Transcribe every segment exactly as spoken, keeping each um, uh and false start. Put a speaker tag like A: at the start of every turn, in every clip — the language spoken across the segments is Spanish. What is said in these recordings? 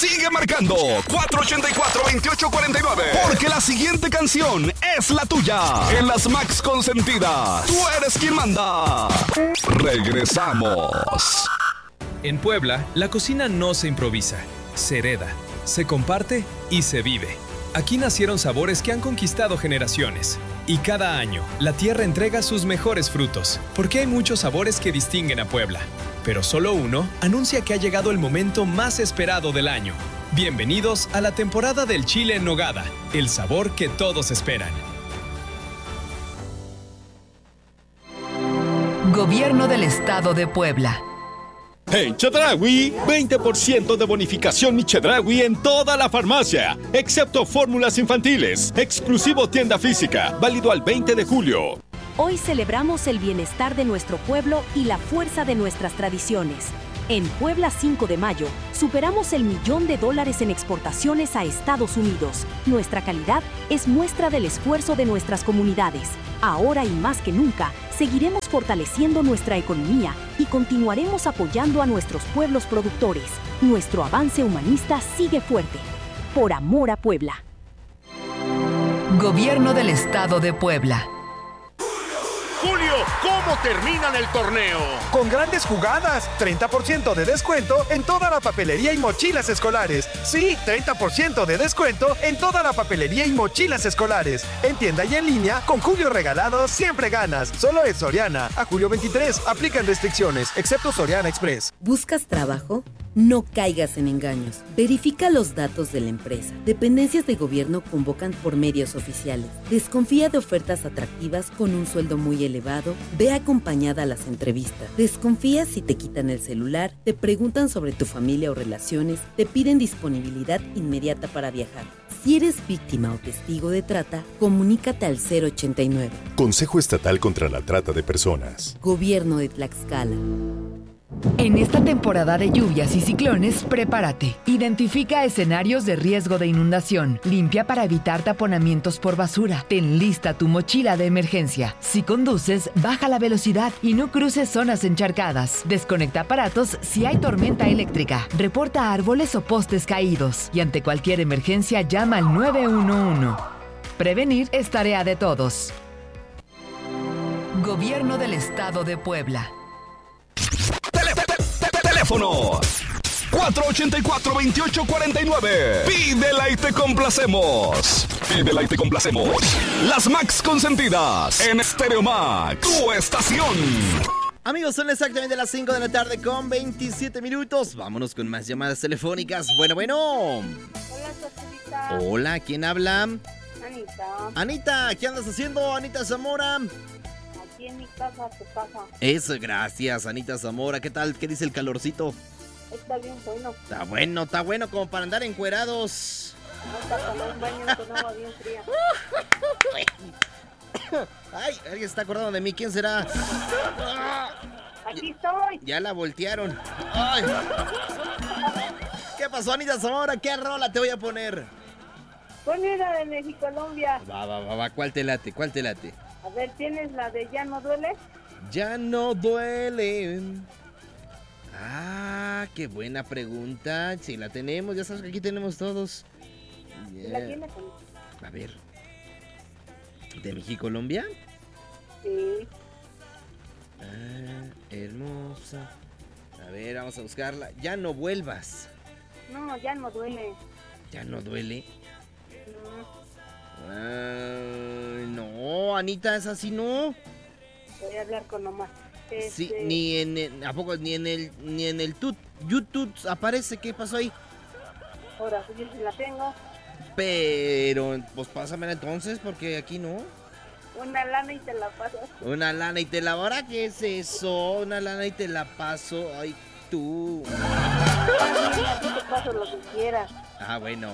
A: sigue marcando cuatro ochenta y cuatro, veintiocho cuarenta y nueve. Porque la siguiente canción es la tuya. En las Max Consentidas, tú eres quien manda. Regresamos.
B: En Puebla, la cocina no se improvisa, se hereda, se comparte y se vive. Aquí nacieron sabores que han conquistado generaciones. Y cada año, la tierra entrega sus mejores frutos, porque hay muchos sabores que distinguen a Puebla. Pero solo uno anuncia que ha llegado el momento más esperado del año. Bienvenidos a la temporada del chile en nogada, el sabor que todos esperan.
C: Gobierno del Estado de Puebla.
D: En Chedraui, veinte por ciento de bonificación Mi Chedraui en toda la farmacia, excepto fórmulas infantiles. Exclusivo tienda física, válido al veinte de julio.
E: Hoy celebramos el bienestar de nuestro pueblo y la fuerza de nuestras tradiciones. En Puebla cinco de mayo, superamos el millón de dólares en exportaciones a Estados Unidos. Nuestra calidad es muestra del esfuerzo de nuestras comunidades. Ahora y más que nunca, seguiremos fortaleciendo nuestra economía y continuaremos apoyando a nuestros pueblos productores. Nuestro avance humanista sigue fuerte. Por amor a Puebla.
C: Gobierno del Estado de Puebla.
F: Julio, ¿cómo terminan el torneo?
G: Con grandes jugadas, treinta por ciento de descuento en toda la papelería y mochilas escolares. Sí, treinta por ciento de descuento en toda la papelería y mochilas escolares. En tienda y en línea, con Julio regalado, siempre ganas. Solo es Soriana. A julio veintitrés, aplican restricciones, excepto Soriana Express.
H: ¿Buscas trabajo? No caigas en engaños. Verifica los datos de la empresa. Dependencias de gobierno convocan por medios oficiales. Desconfía de ofertas atractivas con un sueldo muy elevado. Ve acompañada a las entrevistas. Desconfía si te quitan el celular, te preguntan sobre tu familia o relaciones, te piden disponibilidad inmediata para viajar. Si eres víctima o testigo de trata, comunícate al cero ochenta y nueve.
I: Consejo Estatal contra la Trata de Personas.
H: Gobierno de Tlaxcala.
C: En esta temporada de lluvias y ciclones, prepárate. Identifica escenarios de riesgo de inundación. Limpia para evitar taponamientos por basura. Ten lista tu mochila de emergencia. Si conduces, baja la velocidad y no cruces zonas encharcadas. Desconecta aparatos si hay tormenta eléctrica. Reporta árboles o postes caídos. Y ante cualquier emergencia, llama al nueve uno uno. Prevenir es tarea de todos. Gobierno del Estado de Puebla.
A: Teléfono cuatro ochenta y cuatro, veintiocho cuarenta y nueve. Pídela y te complacemos. Pídela y te complacemos. Las Max Consentidas en Stereo Max, tu estación.
J: Amigos, son exactamente las cinco de la tarde con veintisiete minutos. Vámonos con más llamadas telefónicas. Bueno, bueno.
K: Hola, Sofita.
J: Hola, ¿quién habla?
K: Anita.
J: Anita, ¿qué andas haciendo, Anita Zamora?
K: Aquí en mi casa, tu casa.
J: Eso, gracias, Anita Zamora. ¿Qué tal? ¿Qué dice el calorcito?
K: Está bien bueno.
J: Está bueno, está bueno como para andar encuerados.
K: Hasta para un baño con agua bien fría.
J: Ay, alguien se está acordando de mí. ¿Quién será?
K: Aquí estoy.
J: Ya la voltearon. Ay. ¿Qué pasó, Anita Zamora? ¿Qué rola te voy a poner?
K: Ponme la de México, Colombia.
J: Va, va, va, va. ¿Cuál te late? ¿Cuál te late?
K: A ver, ¿tienes la de Ya no duele?
J: Ya no duele. Ah, qué buena pregunta. Si la tenemos, ya sabes que aquí tenemos todos. Yeah.
K: ¿La tienes?
J: A ver. ¿De México, Colombia?
K: Sí.
J: Ah, hermosa. A ver, vamos a buscarla. Ya no vuelvas.
K: No, ya no duele.
J: ¿Ya no duele?
K: No.
J: Uh, no, Anita, es así, no.
K: Voy a hablar con Omar. Este...
J: Sí, ni en el, ¿a poco ni en el ni en el tut, YouTube aparece? ¿Qué pasó ahí?
K: Ahora, yo sí la tengo.
J: Pero, pues pásamela entonces, porque aquí no.
K: Una lana y te la paso.
J: Una lana y te la... ¿Ahora qué es eso? Una lana y te la paso. Ay, tú.
K: Yo te paso lo que quieras.
J: Ah, bueno.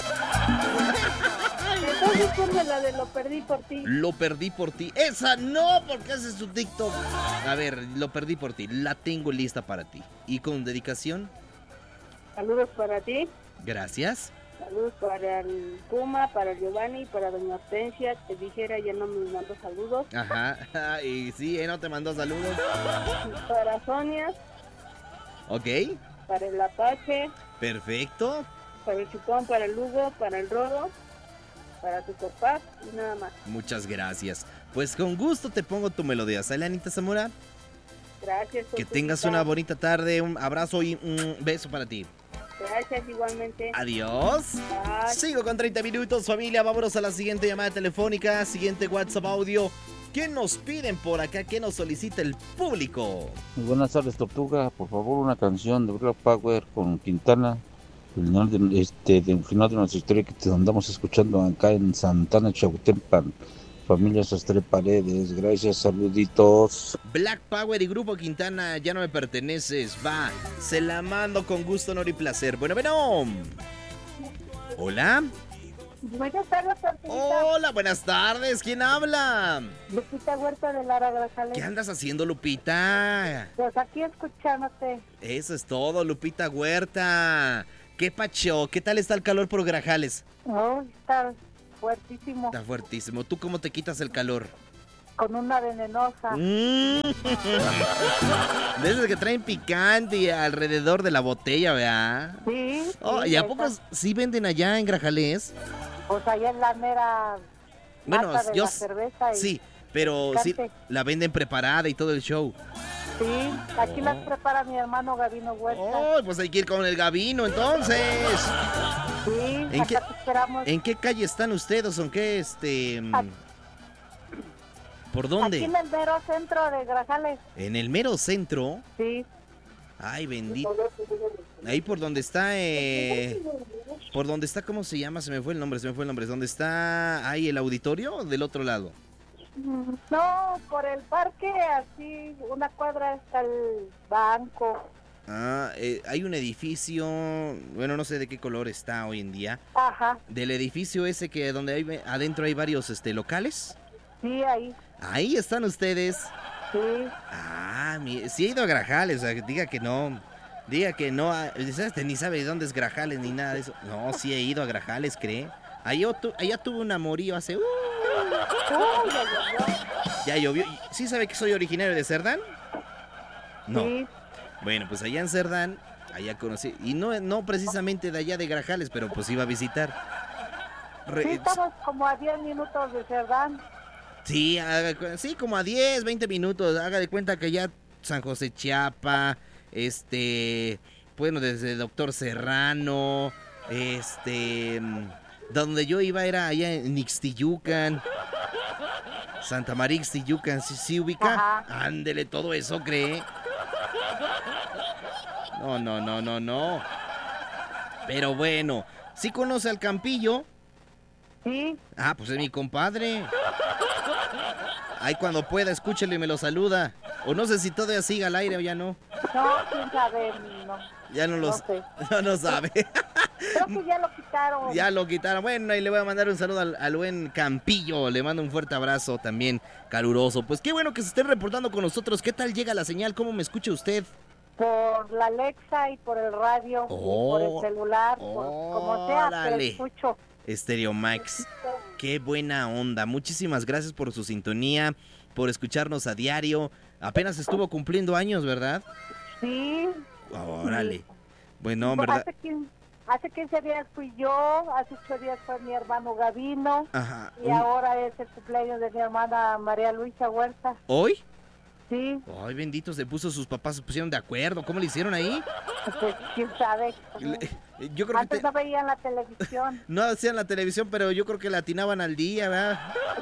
K: Entonces ponme la de Lo perdí por ti.
J: Lo perdí por ti. Esa no, porque haces tu TikTok. A ver, Lo perdí por ti. La tengo lista para ti. ¿Y con dedicación?
K: Saludos para ti.
J: Gracias.
K: Saludos para el Puma, para el Giovanni, para Doña Hortensia. Te dijera, ya no me mandó saludos.
J: Ajá, y sí, ¿eh? No te mandó saludos.
K: Para Sonia.
J: Ok.
K: Para el Apache.
J: Perfecto.
K: para el Chupón, para el Lugo, para el Rodo, para tu papá y nada más.
J: Muchas gracias. Pues con gusto te pongo tu melodía. ¿Sale, Anita Zamora?
K: Gracias.
J: Que tengas una bonita tarde, un abrazo y un beso para ti.
K: Gracias, igualmente.
J: Adiós.
K: Bye.
J: Sigo con treinta minutos, familia. Vámonos a la siguiente llamada telefónica, siguiente WhatsApp audio. ¿Qué nos piden por acá? ¿Qué nos solicita el público?
L: Muy buenas tardes, Tortuga. Por favor, una canción de Black Power con Quintana. El final de, este, del final de nuestra historia que te andamos escuchando acá en Santana, Chautempan. Familia Sastre Paredes, gracias, saluditos.
J: Black Power y Grupo Quintana, ya no me perteneces, va, se la mando con gusto, honor y placer. Bueno, bueno. Hola.
K: Buenas tardes, Tortuguita.
J: Hola, buenas tardes, ¿quién habla?
K: Lupita Huerta de Lara Grajales.
J: ¿Qué andas haciendo, Lupita?
K: Pues aquí escuchándote.
J: Eso es todo, Lupita Huerta. ¿Qué pacho? ¿Qué tal está el calor por Grajales?
K: Oh, está fuertísimo.
J: Está fuertísimo. ¿Tú cómo te quitas el calor?
K: Con una venenosa.
J: Mm. De esas que traen picante y alrededor de la botella, ¿verdad?
K: Sí.
J: Oh,
K: sí,
J: ¿y a
K: esa.
J: poco sí venden allá en Grajales?
K: Pues allá en la mera
J: Bueno,
K: mata de
J: yo
K: la cerveza. Y
J: sí, pero sí
K: picante.
J: la venden preparada y todo el show.
K: Sí, aquí
J: Oh.
K: las prepara mi hermano Gabino Huerta.
J: Oh, pues hay que ir con el Gabino, entonces.
K: Sí,
J: ¿En
K: acá
J: qué,
K: te esperamos.
J: ¿En qué calle están ustedes? ¿O en qué, este... mm,
K: Aquí.
J: ¿Por dónde?
K: Aquí en el mero centro de Grajales.
J: ¿En el mero centro?
K: Sí.
J: Ay, bendito. Ahí por donde está, eh... Por donde está, ¿cómo se llama? Se me fue el nombre, se me fue el nombre. ¿Dónde está ahí el auditorio o del otro lado?
K: No, por el parque, así, una cuadra está el banco.
J: Ah, eh, hay un edificio, bueno, no sé de qué color está hoy en día.
K: Ajá,
J: Del edificio ese que donde hay adentro hay varios este locales.
K: sí, ahí.
J: Ahí están ustedes.
K: Sí.
J: Ah, mi, sí he ido a Grajales, o sea, diga que no. Diga que no, ah, este ni sabe de dónde es Grajales ni nada de eso. No, sí he ido a Grajales, ¿cree? Ahí yo tu, allá tuve un amorío hace... Uh,
K: Uy, ya llovió.
J: ya llovió. ¿Sí sabe que soy originario de Cerdán? No.
K: Sí.
J: Bueno, pues allá en Cerdán, allá conocí, y no, no precisamente de allá de Grajales, pero pues iba a visitar. Re-
K: Sí, estamos como a diez minutos de Cerdán.
J: sí, haga cu- sí, como a diez, veinte minutos, haga de cuenta que ya San José Chiapa, este, bueno, desde Doctor Serrano, este, mm, donde yo iba era allá en Ixtiyucan, Santa María Ixtiyucan, ¿sí, sí ubica?
K: Ajá.
J: Ándele, todo eso, ¿cree? No, no, no, no, no. Pero bueno, ¿sí conoce al Campillo?
K: Sí.
J: Ah, pues es mi compadre. Ahí cuando pueda, escúchele y me lo saluda. O no sé si todavía sigue al aire o ya no.
K: No, quién sabe, no.
J: Ya no lo
K: No sé.
J: no, no sabe.
K: Creo que ya lo quitaron.
J: Ya lo quitaron. Bueno, y le voy a mandar un saludo al, al buen Campillo. Le mando un fuerte abrazo también caluroso. Pues qué bueno que se estén reportando con nosotros. ¿Qué tal llega la señal? ¿Cómo me escucha usted?
K: Por la Alexa y por el radio, y por
J: Oh.
K: el celular, por como sea,
J: Órale.
K: te escucho.
J: Stereo Max. Qué buena onda. Muchísimas gracias por su sintonía, por escucharnos a diario. Apenas estuvo cumpliendo años, ¿verdad?
K: Sí.
J: Órale. Bueno,
K: Pues
J: ¿verdad?
K: Hace quince, hace quince días fui yo, hace ocho días fue mi hermano Gabino,
J: Ajá.
K: y
J: Un-
K: ahora es el cumpleaños de mi hermana María Luisa Huerta.
J: ¿Hoy?
K: Sí,
J: Ay, bendito, se puso, sus papás se pusieron de acuerdo. ¿Cómo le hicieron ahí?
K: pues quién sabe.
J: Le- Yo creo que
K: Antes
J: te-
K: no veían la televisión.
J: no hacían la televisión, pero yo creo que la atinaban al día, ¿verdad?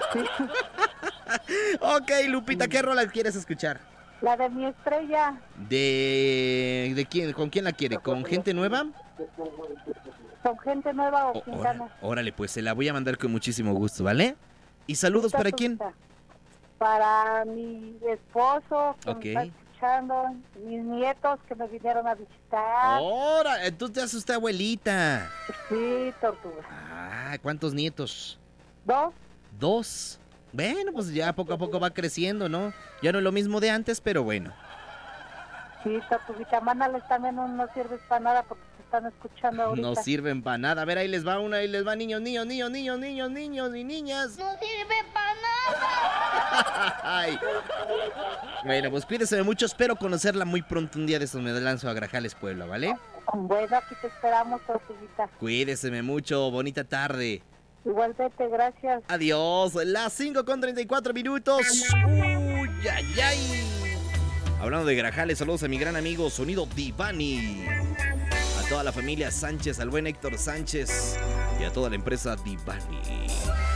J: Ok, Lupita, ¿qué rola quieres escuchar?
K: La de mi estrella,
J: ¿De, de quién? ¿Con quién la quiere? ¿Con gente nueva?
K: ¿con gente nueva o
J: Ó-
K: Quintana?
J: órale, órale, pues se la voy a mandar con muchísimo gusto, ¿vale? ¿Y saludos para quién?
K: Para mi esposo, que
J: Ok.
K: me está escuchando, mis nietos que me vinieron a visitar.
J: Ahora, entonces te hace usted abuelita.
K: Sí, tortuga.
J: Ah, ¿cuántos nietos?
K: ¿Dos?
J: Dos. Bueno, pues ya poco a poco va creciendo, ¿no? Ya no es lo mismo de antes, pero bueno.
K: Sí, tortuguita, mándales también, no, no sirves para nada porque te están escuchando ahorita.
J: No sirven para nada. A ver, ahí les va una, ahí les va niños, niños, niños, niños, niños, niños y niñas.
K: No sirve para nada.
J: Ay. Bueno, pues cuídense mucho. Espero conocerla muy pronto un día de estos. Me lanzo a Grajales, Puebla, ¿vale?
K: Bueno, aquí te esperamos, tortillita.
J: Cuídeseme mucho, bonita tarde.
K: Igualmente, gracias.
J: Adiós, las cinco con treinta y cuatro minutos. Uy, ay, ay. Hablando de Grajales, saludos a mi gran amigo Sonido Divani. A toda la familia Sánchez, al buen Héctor Sánchez y a toda la empresa Divani.